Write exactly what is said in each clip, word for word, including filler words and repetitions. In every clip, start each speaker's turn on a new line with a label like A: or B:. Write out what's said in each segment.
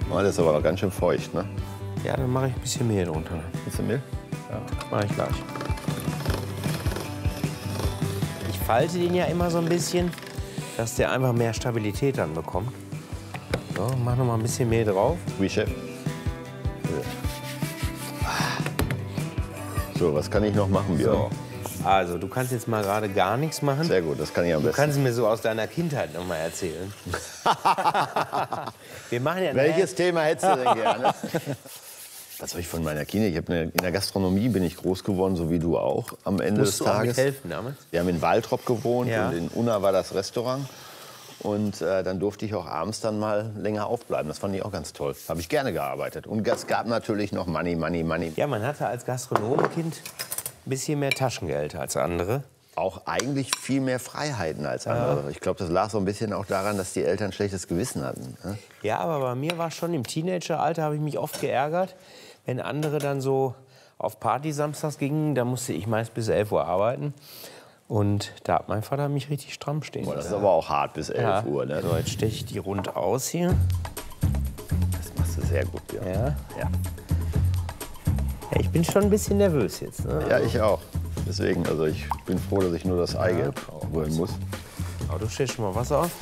A: Oh, das ist aber noch ganz schön feucht, ne?
B: Ja, dann mache ich ein bisschen Mehl drunter.
A: Ein bisschen Mehl?
B: Ja, mache ich gleich. Ich falte den ja immer so ein bisschen, dass der einfach mehr Stabilität dann bekommt. So, mach noch mal ein bisschen Mehl drauf.
A: Wie, Chef? So, was kann ich noch machen, Björn?
B: So. Also, du kannst jetzt mal gerade gar nichts machen.
A: Sehr gut, das kann ich am
B: Du
A: besten.
B: kannst mir so aus deiner Kindheit noch mal erzählen. Wir machen ja
A: Welches Thema hättest du denn gerne? Was soll ich von meiner Kindheit? Ich hab eine, in der Gastronomie bin ich groß geworden, so wie du auch am Ende
B: Musst
A: des
B: du auch
A: Tages.
B: mithelfen damals?
A: Wir haben in Waltrop gewohnt
B: Ja.
A: und in Unna war das Restaurant. Und äh, dann durfte ich auch abends dann mal länger aufbleiben. Das fand ich auch ganz toll. Habe ich gerne gearbeitet. Und es gab natürlich noch Money, Money, Money.
B: Ja, man hatte als Gastronomenkind ein bisschen mehr Taschengeld als andere.
A: Auch eigentlich viel mehr Freiheiten als andere. Ich glaube, das lag so ein bisschen auch daran, dass die Eltern schlechtes Gewissen hatten. Ne?
B: Ja, aber bei mir war schon im Teenageralter, habe ich mich oft geärgert, wenn andere dann so auf Party samstags gingen. Da musste ich meist bis elf Uhr arbeiten. Und da hat mein Vater mich richtig stramm stehen.
A: Boah, das ist aber auch hart bis elf
B: Ja.
A: Uhr. Ne?
B: So, jetzt steche ich die rund aus hier.
A: Das machst du sehr gut, Björn.
B: Ja.
A: Ja.
B: Ja, ich bin schon ein bisschen nervös jetzt. Ne?
A: Ja, ich auch. Deswegen, also ich bin froh, dass ich nur das Eigelb holen muss.
B: Aber du stellst schon mal Wasser auf.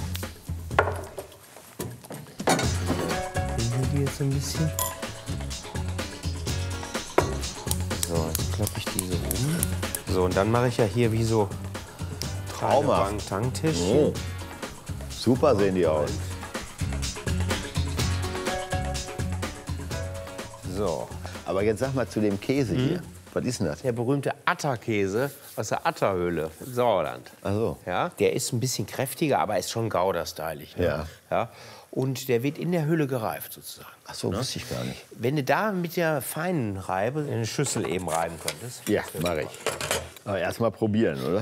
B: Ich die jetzt ein bisschen. So, jetzt klappe ich diese um. So, und dann mache ich ja hier wie so
A: Traumhaft.
B: Tanktischchen.
A: Oh. Super sehen die aus.
B: So,
A: Aber jetzt sag mal zu dem Käse
B: Mhm.
A: hier. Was ist denn das?
B: der berühmte Atterkäse aus der Atterhöhle im Sauerland.
A: Ach so.
B: Ja, der ist ein bisschen kräftiger, aber ist schon gouda-stylig. Ne?
A: Ja.
B: Ja. Und der wird in der Höhle gereift sozusagen.
A: Ach so, wusste ich gar nicht.
B: Wenn du da mit der feinen Reibe in eine Schüssel eben reiben könntest.
A: Ja, mache ich. Aber erst mal probieren, oder?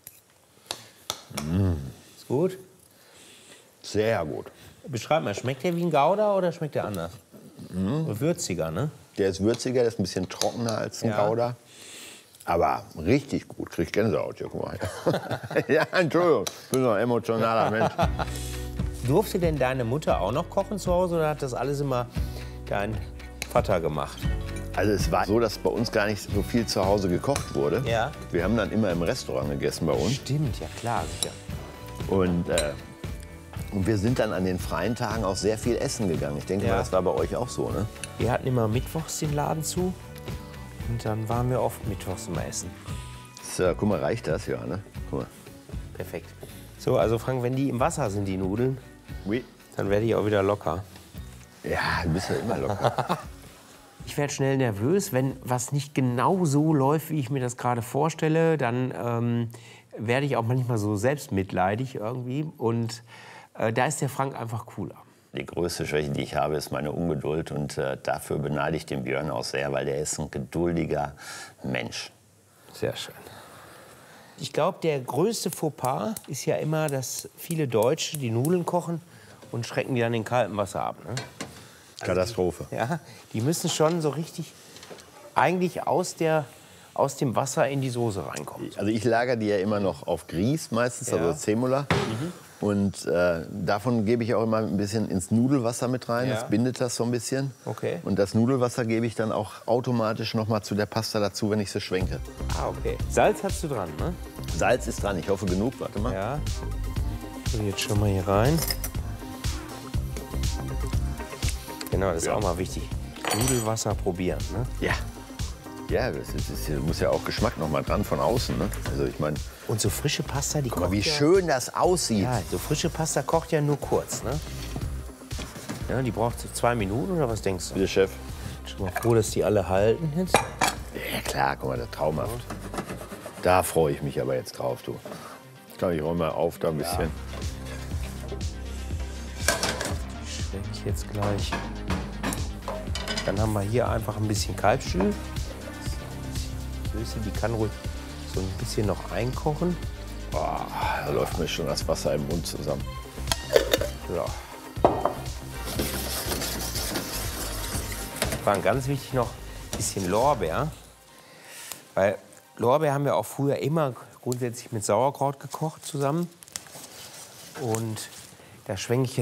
B: Ist gut.
A: Sehr gut.
B: Beschreib mal, schmeckt der wie ein Gouda oder schmeckt der anders?
A: Mhm.
B: Würziger, ne?
A: Der ist würziger, der ist ein bisschen trockener als ein
B: Ja.
A: Gouda. Aber richtig gut. Krieg Gänsehaut hier, guck mal. Ja, Entschuldigung. Ich bin so ein emotionaler Mensch.
B: Durfte denn deine Mutter auch noch kochen zu Hause oder hat das alles immer dein Vater gemacht?
A: Also es war so, dass bei uns gar nicht so viel zu Hause gekocht wurde.
B: Ja.
A: Wir haben dann immer im Restaurant gegessen bei uns.
B: Stimmt, ja klar, sicher.
A: Und, äh, und wir sind dann an den freien Tagen auch sehr viel essen gegangen. Ich denke
B: Ja.
A: mal, das war bei euch auch so, ne?
B: Wir hatten immer mittwochs den Laden zu und dann waren wir oft mittwochs im Essen.
A: So, guck mal, reicht das? Ja, ne? Guck mal.
B: Perfekt. So, also Frank, wenn die im Wasser sind, die Nudeln,
A: Oui.
B: dann werde ich auch wieder locker.
A: Ja, du bist ja immer locker.
B: Ich werde schnell nervös, wenn was nicht genau so läuft, wie ich mir das gerade vorstelle. Dann ähm, werde ich auch manchmal so selbstmitleidig irgendwie. Und äh, da ist der Frank einfach cooler.
A: Die größte Schwäche, die ich habe, ist meine Ungeduld. Und äh, dafür beneide ich den Björn auch sehr, weil der ist ein geduldiger Mensch.
B: Sehr schön. Ich glaube, der größte Fauxpas ist ja immer, dass viele Deutsche die Nudeln kochen und schrecken die dann in kaltem Wasser ab. Ne?
A: Katastrophe.
B: Ja, die müssen schon so richtig eigentlich aus, der, aus dem Wasser in die Soße reinkommen.
A: Also ich lagere die ja immer noch auf Grieß meistens,
B: Ja.
A: also Semula. Und äh, davon gebe ich auch immer ein bisschen ins Nudelwasser mit rein.
B: Ja.
A: Das bindet das so ein bisschen.
B: Okay.
A: Und das Nudelwasser gebe ich dann auch automatisch noch mal zu der Pasta dazu, wenn ich sie schwenke.
B: Ah, okay. Salz hast du dran, ne?
A: Salz ist dran. Ich hoffe genug. Warte mal.
B: Ja. So, jetzt schon mal hier rein. Genau, das ist
A: Ja.
B: auch mal wichtig. Nudelwasser probieren, ne?
A: Ja. Ja, das ist, das muss ja auch Geschmack noch mal dran von außen. Ne? Also ich meine,
B: Und so frische Pasta, die
A: guck mal,
B: kocht
A: wie
B: ja,
A: schön das aussieht.
B: Ja, so frische Pasta kocht ja nur kurz, ne? Ja, die braucht so zwei Minuten oder was denkst du?
A: Der Chef.
B: Schon mal froh, dass die alle halten jetzt.
A: Ja klar, guck mal, das ist traumhaft. Da freue ich mich aber jetzt drauf, du. Komm, ich räume mal auf da ein bisschen.
B: Schwenke ich jetzt gleich. Dann haben wir hier einfach ein bisschen Kalbsschül. Süße, die kann ruhig so ein bisschen noch einkochen.
A: Boah, da läuft mir schon das Wasser im Mund zusammen.
B: Ja. War ganz wichtig noch ein bisschen Lorbeer. Weil Lorbeer haben wir auch früher immer grundsätzlich mit Sauerkraut gekocht zusammen. Und da schwenke ich jetzt